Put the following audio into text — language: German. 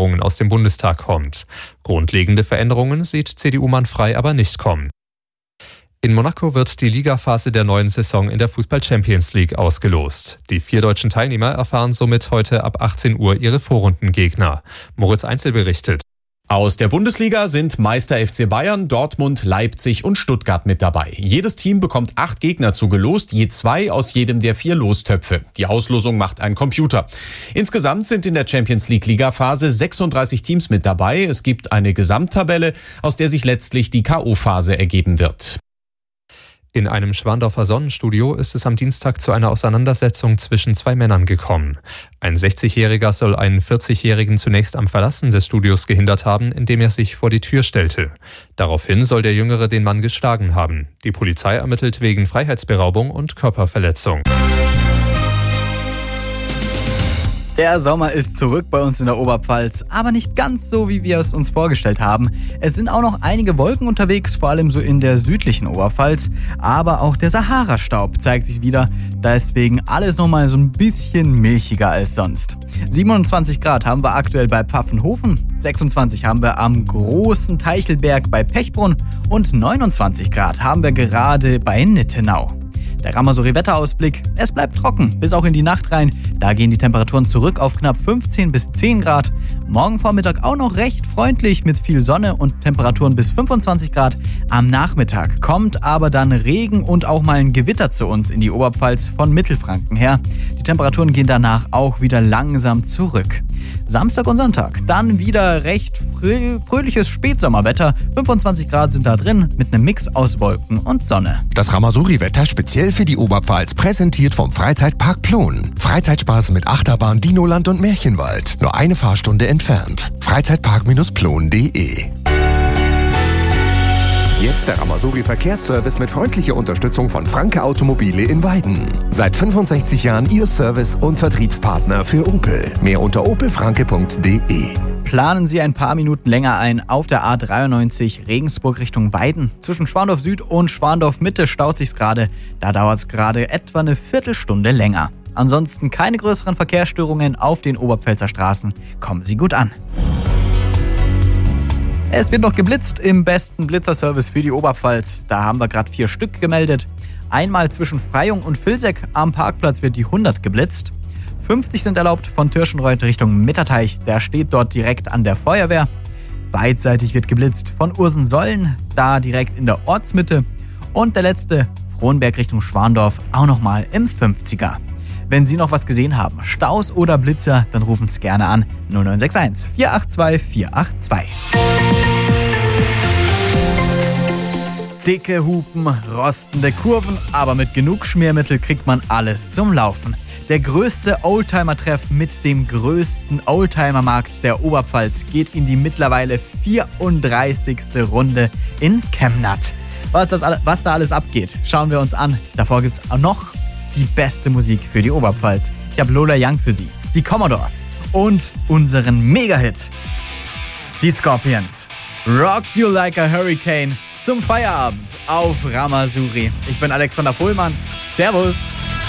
Änderungen aus dem Bundestag kommt. Grundlegende Veränderungen sieht CDU-Mann Frey aber nicht kommen. In Monaco wird die Ligaphase der neuen Saison in der Fußball-Champions League ausgelost. Die 4 deutschen Teilnehmer erfahren somit heute ab 18 Uhr ihre Vorrundengegner. Moritz Einzel berichtet. Aus der Bundesliga sind Meister FC Bayern, Dortmund, Leipzig und Stuttgart mit dabei. Jedes Team bekommt 8 Gegner zugelost, je 2 aus jedem der 4 Lostöpfe. Die Auslosung macht ein Computer. Insgesamt sind in der Champions League Ligaphase 36 Teams mit dabei. Es gibt eine Gesamttabelle, aus der sich letztlich die K.O.-Phase ergeben wird. In einem Schwandorfer Sonnenstudio ist es am Dienstag zu einer Auseinandersetzung zwischen 2 Männern gekommen. Ein 60-Jähriger soll einen 40-Jährigen zunächst am Verlassen des Studios gehindert haben, indem er sich vor die Tür stellte. Daraufhin soll der Jüngere den Mann geschlagen haben. Die Polizei ermittelt wegen Freiheitsberaubung und Körperverletzung. Der Sommer ist zurück bei uns in der Oberpfalz, aber nicht ganz so, wie wir es uns vorgestellt haben. Es sind auch noch einige Wolken unterwegs, vor allem so in der südlichen Oberpfalz. Aber auch der Sahara-Staub zeigt sich wieder. Deswegen alles nochmal so ein bisschen milchiger als sonst. 27 Grad haben wir aktuell bei Pfaffenhofen, 26 haben wir am großen Teichelberg bei Pechbrunn und 29 Grad haben wir gerade bei Nittenau. Der Ramazouri-Wetterausblick, es bleibt trocken, bis auch in die Nacht rein. Da gehen die Temperaturen zurück auf knapp 15 bis 10 Grad. Morgen Vormittag auch noch recht freundlich mit viel Sonne und Temperaturen bis 25 Grad. Am Nachmittag kommt aber dann Regen und auch mal ein Gewitter zu uns in die Oberpfalz von Mittelfranken her. Die Temperaturen gehen danach auch wieder langsam zurück. Samstag und Sonntag dann wieder recht fröhliches Spätsommerwetter. 25 Grad sind da drin mit einem Mix aus Wolken und Sonne. Das Ramazouri-Wetter speziell für die Oberpfalz präsentiert vom Freizeitpark Plon. Freizeitspaß mit Achterbahn, Dinoland und Märchenwald. Nur eine Fahrstunde entfernt. Freizeitpark-plon.de. Jetzt der Ramazouri Verkehrsservice mit freundlicher Unterstützung von Franke Automobile in Weiden. Seit 65 Jahren Ihr Service- und Vertriebspartner für Opel. Mehr unter opelfranke.de. Planen Sie ein paar Minuten länger ein auf der A93 Regensburg Richtung Weiden. Zwischen Schwandorf Süd und Schwandorf Mitte staut sich's gerade. Da dauert es gerade etwa eine Viertelstunde länger. Ansonsten keine größeren Verkehrsstörungen auf den Oberpfälzer Straßen. Kommen Sie gut an. Es wird noch geblitzt im besten Blitzerservice für die Oberpfalz. Da haben wir gerade 4 Stück gemeldet. Einmal zwischen Freyung und Vilseck am Parkplatz wird die 100 geblitzt. 50 sind erlaubt von Tirschenreuth Richtung Mitterteich. Der steht dort direkt an der Feuerwehr. Beidseitig wird geblitzt von Ursensollen, da direkt in der Ortsmitte. Und der letzte, Frohnberg Richtung Schwandorf, auch nochmal im 50er. Wenn Sie noch was gesehen haben, Staus oder Blitzer, dann rufen Sie gerne an 0961 482 482. Dicke Hupen, rostende Kurven, aber mit genug Schmiermittel kriegt man alles zum Laufen. Der größte Oldtimer-Treff mit dem größten Oldtimer-Markt der Oberpfalz geht in die mittlerweile 34. Runde in Chemnat. Was da alles abgeht, schauen wir uns an. Davor gibt's auch noch die beste Musik für die Oberpfalz. Ich habe Lola Young für Sie, die Commodores und unseren Mega-Hit, die Scorpions. Rock You Like a Hurricane zum Feierabend auf Ramazouri. Ich bin Alexander Pohlmann. Servus!